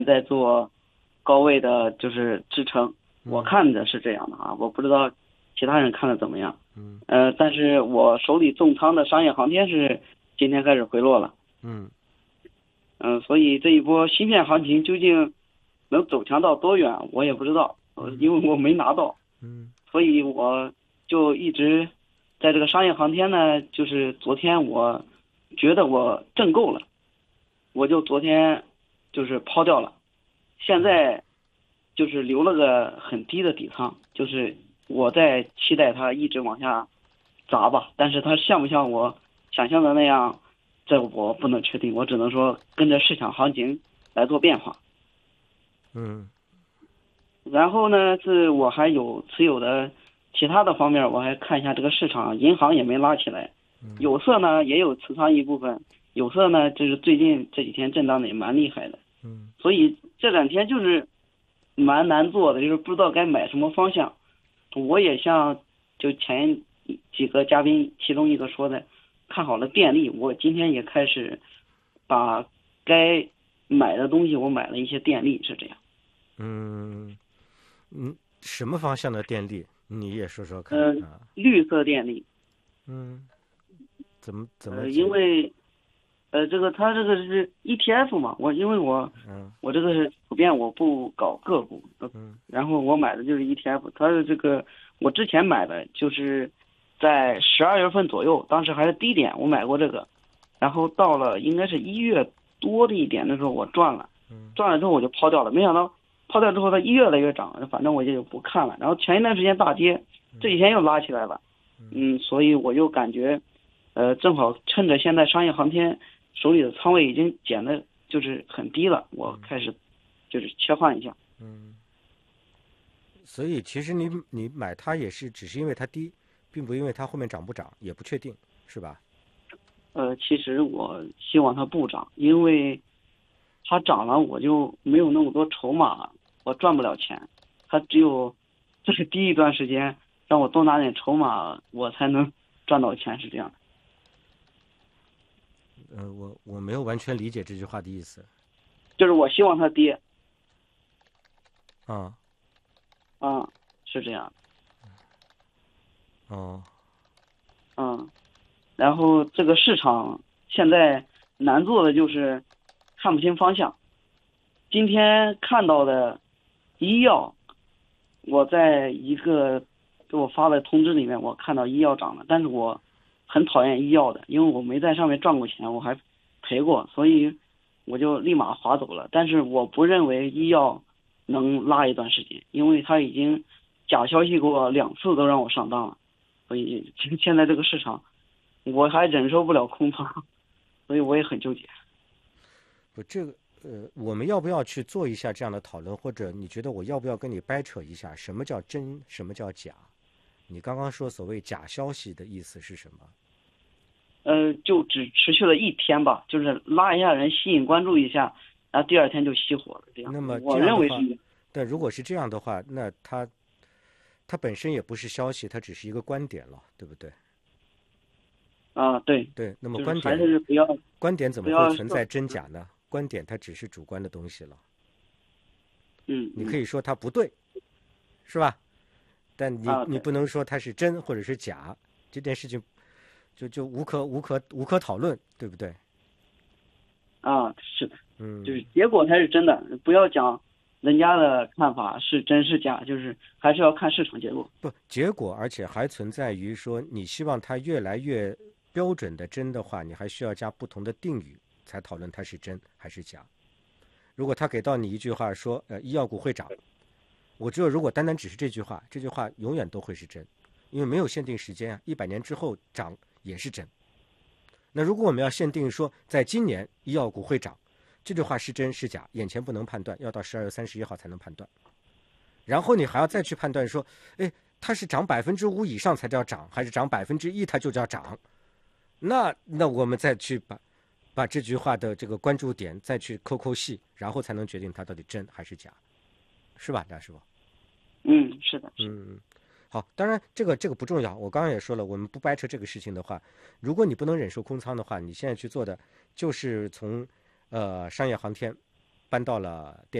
在做高位的就是支撑，我嗯看的是这样的啊，我不知道其他人看的怎么样。 嗯但是我手里重仓的商业航天是今天开始回落了。 嗯所以这一波芯片行情究竟能走强到多远，我也不知道， 嗯因为我没拿到， 嗯所以我就一直在这个商业航天呢，就是昨天我觉得我挣够了，我就昨天就是抛掉了，现在就是留了个很低的底仓，就是我在期待它一直往下砸吧，但是它像不像我想象的那样，这我不能确定，我只能说跟着市场行情来做变化。 嗯然后呢，是我还有持有的其他的方面，我还看一下这个市场，银行也没拉起来，有色呢也有持仓一部分，有色呢就是最近这几天震荡的也蛮厉害的， 嗯所以这两天就是蛮难做的，就是不知道该买什么方向。我也像就前几个嘉宾其中一个说的，看好了电力，我今天也开始把该买的东西我买了一些电力，是这样。 嗯什么方向的电力？你也说说看呃， 啊。 绿色电力。 嗯，怎么因解？ 为这个它这个是 ETF 嘛，因为嗯我这个是普遍我不搞个股， 嗯然后我买的就是 ETF，它的这个我之前买的就是在12月份左右，当时还是低点，我买过这个，然后到了应该是1月多的一点的时候我赚了， 嗯赚了之后我就抛掉了，没想到抛掉之后它越来越涨，反正我就不看了，然后前一段时间大跌，这几天又拉起来了，所以我就感觉。正好趁着现在商业航天手里的仓位已经减的，就是很低了，我开始就是切换一下。 嗯，所以其实你买它也是只是因为它低，并不因为它后面涨不涨，也不确定，是吧？ 其实我希望它不涨，因为它涨了我就没有那么多筹码，我赚不了钱。它只有这是低一段时间，让我多拿点筹码，我才能赚到钱，是这样的。 我没有完全理解这句话的意思。 就是我希望它跌。 啊。 啊，是这样。 哦。 嗯。然后这个市场现在难做的就是看不清方向。今天看到的医药，我在一个给我发的通知里面，我看到医药涨了，但是我很讨厌医药的，因为我没在上面赚过钱，我还赔过，所以我就立马划走了。但是我不认为医药能拉一段时间，因为它已经假消息过2次都让我上当了，所以现在这个市场我还忍受不了空仓，所以我也很纠结。 不，这个我们要不要去做一下这样的讨论，或者你觉得我要不要跟你掰扯一下，什么叫真，什么叫假？你刚刚说所谓假消息的意思是什么？ 就只持续了一天吧，就是拉一下人，吸引关注一下，然后第二天就熄火了，这样。 那么这我样的话， 认为是这样。 但如果是这样的话，那它本身也不是消息，它只是一个观点了，对不对？ 啊，对， 对，那么就是还是观点怎么会不要存在真假呢？观点它只是主观的东西了，你可嗯。 以说它不对，是吧？但你对。 不能说它是真或者是假，这件事情就无可讨论，对不对？ 是的，就嗯， 是结果才是真的，不要讲人家的看法是真是假，就是还是要看市场结果。 不，结果而且还存在于说，你希望它越来越标准的真的话，你还需要加不同的定语才讨论它是真还是假。如果他给到你一句话说，医药股会涨，我觉得如果单单只是这句话，这句话永远都会是真，因为没有限定时间啊，100年之后涨也是真。那如果我们要限定说，在今年医药股会涨，这句话是真是假，眼前不能判断，要到12月31号才能判断。然后你还要再去判断说，哎，它是涨5%以上才叫涨，还是涨1%它就叫涨？那我们再去把这句话的这个关注点再去抠细，然后才能决定它到底真还是假，是吧，大师傅？ 是的，是的。 嗯，好，当然这个不重要。我刚刚也说了，我们不掰扯这个事情的话，如果你不能忍受空仓的话，你现在去做的就是从商业航天搬到了